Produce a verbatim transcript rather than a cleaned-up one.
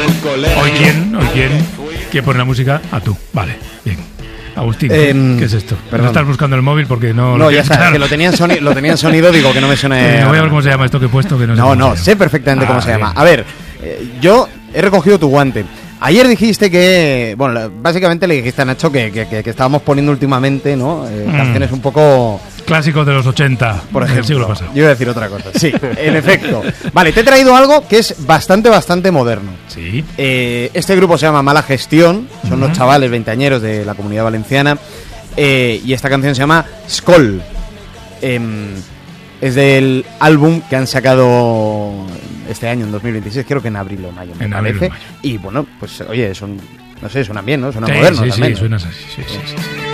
¿Hoy quién? ¿Hoy quién? ¿Quién pone la música? A tú. Vale, bien. Agustín, eh, ¿qué es esto? Perdón. ¿No estás buscando el móvil porque no... No, ya sabes, que lo tenía, en soni- lo tenía en sonido, digo que no me suene... Eh, voy a ver cómo se llama esto que he puesto, que no sé No, cómo no, se sé llama. perfectamente cómo Ah, se llama. bien. A ver, eh, yo he recogido tu guante. Ayer dijiste que, bueno, la- básicamente le dijiste a Nacho que, que, que, que estábamos poniendo últimamente, ¿no? Eh, Mm. Canciones un poco... Clásicos de los ochenta, Por del ejemplo, siglo pasado. yo iba a decir otra cosa. Sí, en efecto. Vale, te he traído algo que es bastante, bastante moderno. Sí. Eh, este grupo se llama Mala Gestión, son Ujú. los chavales veinteañeros de la Comunidad Valenciana, eh, y esta canción se llama Skol. Em, es del álbum que han sacado este año, en dos mil veintiséis, creo que en abril o mayo, me En abril o parece. mayo. Y bueno, pues oye, son, no sé, suenan bien, ¿no? Suenan Sí, modernos sí, también, sí, ¿no? suena así. Sí, sí, sí, sí.